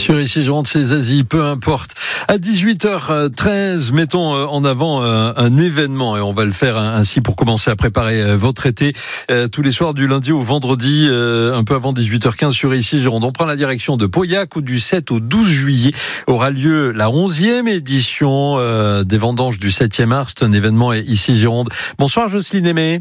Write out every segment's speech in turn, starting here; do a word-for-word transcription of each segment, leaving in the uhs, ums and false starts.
Sur Ici Gironde, c'est Zazie, peu importe. À dix-huit heures treize, mettons en avant un événement et on va le faire ainsi pour commencer à préparer votre été tous les soirs du lundi au vendredi, un peu avant dix-huit heures quinze sur Ici Gironde. On prend la direction de Pauillac où du sept au douze juillet aura lieu la onzième édition des vendanges du septième art. C'est un événement Ici Gironde. Bonsoir Jocelyne Aimé.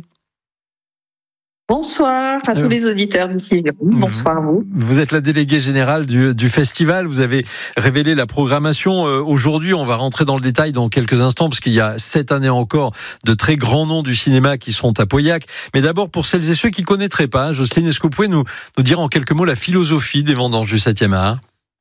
Bonsoir à tous les auditeurs d'ici. Bonsoir à vous. Vous êtes la déléguée générale du, du festival. Vous avez révélé la programmation. Euh, aujourd'hui, on va rentrer dans le détail dans quelques instants parce qu'il y a cette année encore de très grands noms du cinéma qui seront à Pauillac. Mais d'abord, pour celles et ceux qui ne connaîtraient pas, Jocelyne, est-ce que vous pouvez nous, nous dire en quelques mots la philosophie des vendanges du septième art ?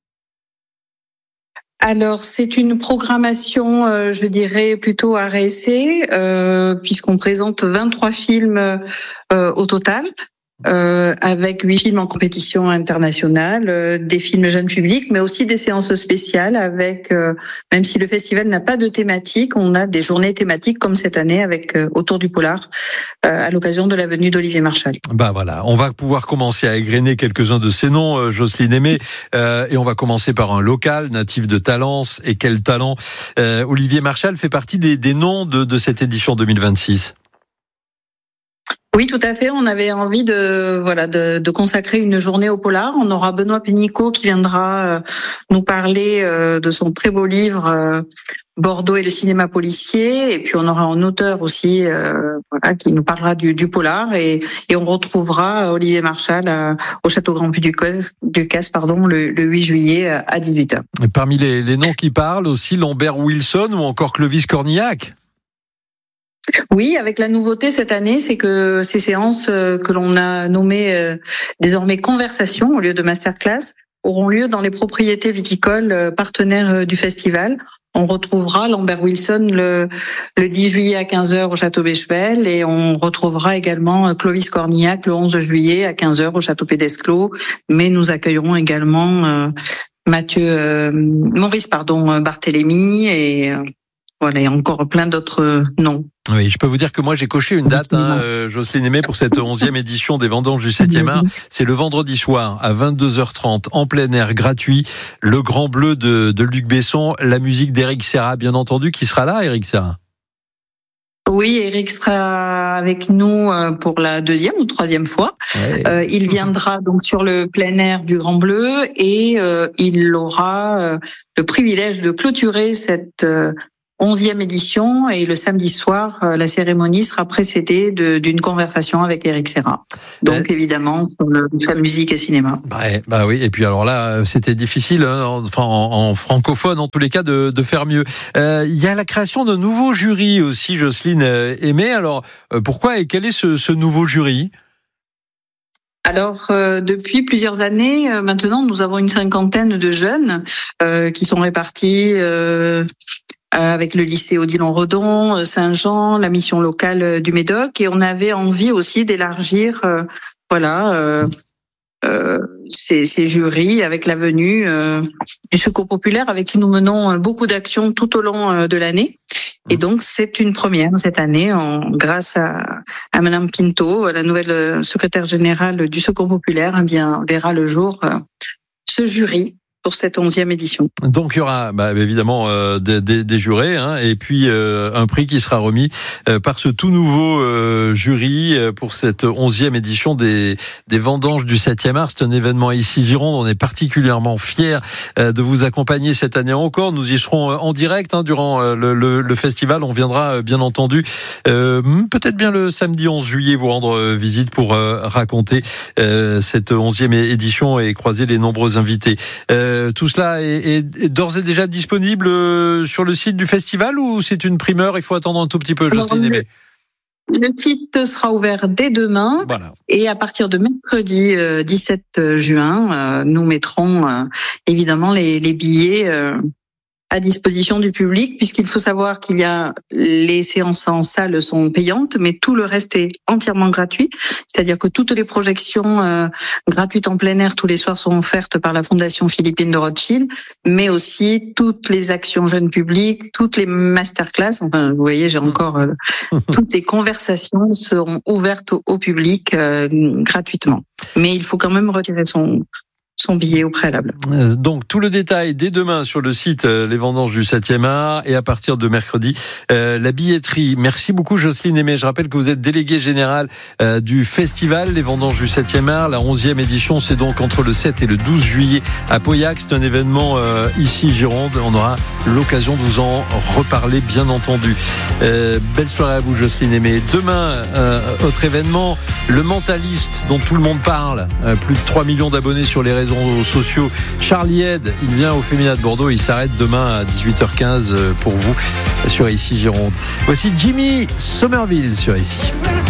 Alors, c'est une programmation, euh, je dirais, plutôt à réessai, euh, puisqu'on présente vingt-trois films euh, au total, euh, avec huit films en compétition internationale, euh, des films jeunes publics, mais aussi des séances spéciales avec, euh, même si le festival n'a pas de thématique, on a des journées thématiques comme cette année avec euh, autour du polar, euh, à l'occasion de la venue d'Olivier Marchal. Bah voilà, on va pouvoir commencer à égrener quelques-uns de ces noms, euh, Jocelyne Aimé, euh, et on va commencer par un local natif de Talence. Et quel talent! euh, Olivier Marchal fait partie des, des noms de, de cette édition deux mille vingt-six. Oui, tout à fait. On avait envie de voilà de, de consacrer une journée au polar. On aura Benoît Pénicaud qui viendra euh, nous parler euh, de son très beau livre euh, Bordeaux et le cinéma policier. Et puis on aura un auteur aussi euh, voilà qui nous parlera du, du polar. Et, et on retrouvera Olivier Marchal à, au Château Grand Puy du Casse, pardon, le, le huit juillet à dix-huit heures. Et parmi les, les noms qui parlent aussi Lambert Wilson ou encore Clovis Cornillac. Oui, avec la nouveauté cette année, c'est que ces séances que l'on a nommées euh, désormais conversations au lieu de masterclass auront lieu dans les propriétés viticoles partenaires du festival. On retrouvera Lambert Wilson le, le dix juillet à quinze heures au Château Bechevel et on retrouvera également Clovis Cornillac le onze juillet à quinze heures au Château Pédesclos. Mais nous accueillerons également euh, Mathieu, euh, Maurice pardon, Barthélémy et euh, voilà, il y a encore plein d'autres noms. Oui, je peux vous dire que moi j'ai coché une date, hein, euh, Jocelyne Aimé, pour cette onzième édition des vendanges du septième art. C'est le vendredi soir à vingt-deux heures trente en plein air gratuit. Le Grand Bleu de, de Luc Besson, la musique d'Éric Serra, bien entendu, qui sera là, Éric Serra. Oui, Éric sera avec nous pour la deuxième ou troisième fois. Ouais. Euh, il viendra donc sur le plein air du Grand Bleu et euh, il aura euh, le privilège de clôturer cette euh, onzième édition et le samedi soir, la cérémonie sera précédée de, d'une conversation avec Éric Serra. Donc euh, évidemment, sur le, la musique et cinéma. Bah, bah oui, et puis alors là, c'était difficile, hein, enfin en, en francophone en tous les cas, de, de faire mieux. Euh, il y a la création d'un nouveau jury aussi, Jocelyne Aimé. Alors pourquoi et quel est ce, ce nouveau jury ? Alors, euh, depuis plusieurs années, euh, maintenant, nous avons une cinquantaine de jeunes euh, qui sont répartis euh, avec le lycée Odilon Redon, Saint-Jean, la mission locale du Médoc, et on avait envie aussi d'élargir, euh, voilà, euh, euh, ces, ces jurys avec la venue euh, du Secours populaire, avec qui nous menons beaucoup d'actions tout au long de l'année. Et donc, c'est une première cette année, en, grâce à, à Madame Pinto, la nouvelle secrétaire générale du Secours populaire, eh bien, verra le jour euh, ce jury pour cette onzième édition. Donc il y aura bah, évidemment euh, des, des, des jurés hein, et puis euh, un prix qui sera remis euh, par ce tout nouveau euh, jury euh, pour cette onzième édition des, des vendanges du septième art. C'est un événement ici Gironde. On est particulièrement fiers euh, de vous accompagner cette année encore. Nous y serons en direct hein, durant euh, le, le, le festival. On viendra euh, bien entendu euh, peut-être bien le samedi onze juillet vous rendre euh, visite pour euh, raconter euh, cette onzième édition et croiser les nombreux invités. Euh, Tout cela est, est, est d'ores et déjà disponible sur le site du festival ou c'est une primeur? Il faut attendre un tout petit peu, Jocelyne Aimé. Le site sera ouvert dès demain. Voilà. Et à partir de mercredi euh, dix-sept juin, euh, nous mettrons euh, évidemment les, les billets euh, à disposition du public, puisqu'il faut savoir qu'il y a les séances en salle sont payantes, mais tout le reste est entièrement gratuit. C'est-à-dire que toutes les projections euh, gratuites en plein air tous les soirs sont offertes par la Fondation Philippine de Rothschild, mais aussi toutes les actions jeunes publics, toutes les masterclass. Enfin, vous voyez, j'ai encore euh, toutes les conversations seront ouvertes au, au public euh, gratuitement. Mais il faut quand même retirer son son billet au préalable. Donc tout le détail dès demain sur le site euh, Les Vendanges du septième art et à partir de mercredi euh, la billetterie. Merci beaucoup Jocelyne Aimé. Je rappelle que vous êtes déléguée générale euh, du festival Les Vendanges du septième art. La onzième édition, c'est donc entre le sept et le douze juillet à Pauillac. C'est un événement euh, ici Gironde. On aura l'occasion de vous en reparler bien entendu. Euh, belle soirée à vous Jocelyne Aimé. Demain, euh, autre événement, le mentaliste dont tout le monde parle. Euh, plus de trois millions d'abonnés sur les réseaux sociaux. Charlie Head, il vient au Fémina de Bordeaux, il s'arrête demain à dix-huit heures quinze pour vous sur Ici Gironde. Voici Jimmy Somerville sur Ici.